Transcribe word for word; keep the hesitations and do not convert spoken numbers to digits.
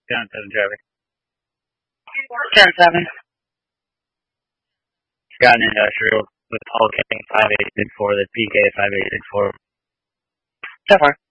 ten seven traffic. ten seven. Got an industrial with Paul King five eight six four, the P K five eight six four. So far.